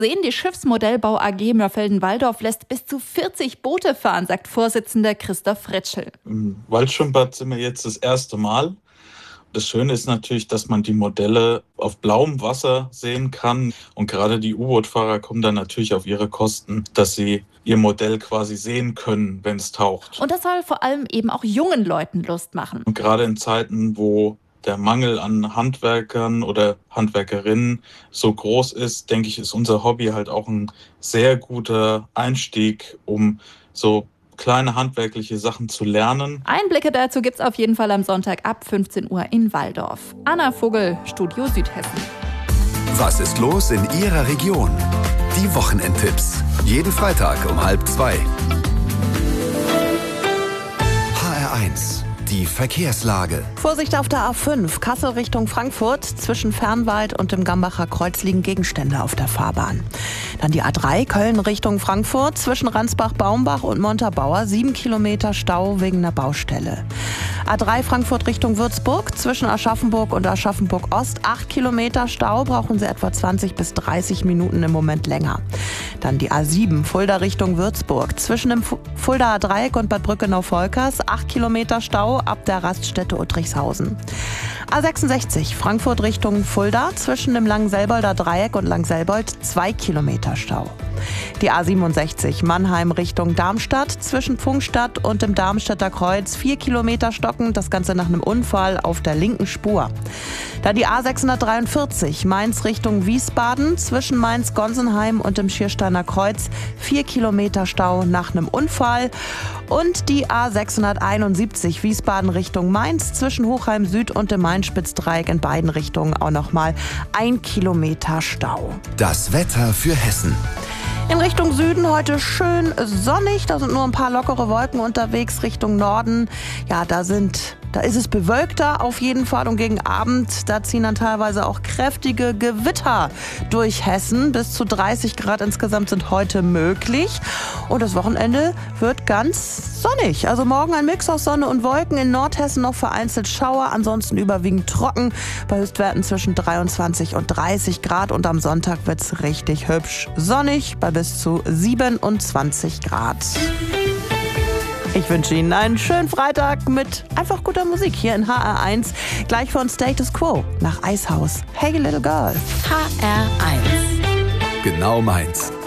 sehen. Die Schiffsmodellbau AG Mörfelden-Walldorf lässt bis zu 40 Boote fahren, sagt Vorsitzender Christoph Fritschel. Im Waldschwimmbad sind wir jetzt das erste Mal. Das Schöne ist natürlich, dass man die Modelle auf blauem Wasser sehen kann. Und gerade die U-Boot-Fahrer kommen dann natürlich auf ihre Kosten, dass sie ihr Modell quasi sehen können, wenn es taucht. Und das soll vor allem eben auch jungen Leuten Lust machen. Und gerade in Zeiten, wo der Mangel an Handwerkern oder Handwerkerinnen so groß ist, denke ich, ist unser Hobby halt auch ein sehr guter Einstieg, um so kleine handwerkliche Sachen zu lernen. Einblicke dazu gibt's auf jeden Fall am Sonntag ab 15 Uhr in Walldorf. Anna Vogel, Studio Südhessen. Was ist los in Ihrer Region? Die Wochenendtipps. Jeden Freitag um 1:30. HR1. Die Verkehrslage. Vorsicht auf der A5, Kassel Richtung Frankfurt. Zwischen Fernwald und dem Gambacher Kreuz liegen Gegenstände auf der Fahrbahn. Dann die A3, Köln Richtung Frankfurt. Zwischen Ransbach-Baumbach und Montabaur 7 Kilometer Stau wegen einer Baustelle. A3 Frankfurt Richtung Würzburg. Zwischen Aschaffenburg und Aschaffenburg-Ost 8 Kilometer Stau. Brauchen Sie etwa 20 bis 30 Minuten im Moment länger. Dann die A7, Fulda Richtung Würzburg. Zwischen dem Fuldaer Dreieck und Bad Brückenau-Volkers 8 Kilometer Stau ab der Raststätte Uttrichshausen. A66, Frankfurt Richtung Fulda. Zwischen dem Langenselbolder Dreieck und Langselbold 2 Kilometer Stau. Die A67, Mannheim Richtung Darmstadt. Zwischen Pfungstadt und dem Darmstädter Kreuz 4 Kilometer stocken. Das Ganze nach einem Unfall auf der linken Spur. Dann die A643, Mainz Richtung Wiesbaden. Zwischen Mainz-Gonsenheim und dem Schiersteiner Kreuz 4 Kilometer Stau nach einem Unfall. Und die A671, Wiesbaden Richtung Mainz. Zwischen Hochheim Süd und dem Main-Spitz-Dreieck in beiden Richtungen auch nochmal 1 Kilometer Stau. Das Wetter für Hessen. In Richtung Süden heute schön sonnig, da sind nur ein paar lockere Wolken unterwegs. Richtung Norden, ja, da ist es bewölkter auf jeden Fall, und gegen Abend, da ziehen dann teilweise auch kräftige Gewitter durch Hessen. Bis zu 30 Grad insgesamt sind heute möglich, und das Wochenende wird ganz sonnig. Also morgen ein Mix aus Sonne und Wolken, in Nordhessen noch vereinzelt Schauer, ansonsten überwiegend trocken, bei Höchstwerten zwischen 23 und 30 Grad, und am Sonntag wird's richtig hübsch sonnig bei bis zu 27 Grad. Ich wünsche Ihnen einen schönen Freitag mit einfach guter Musik hier in HR1. Gleich von Status Quo nach Eishaus. Hey Little Girl. HR1. Genau meins.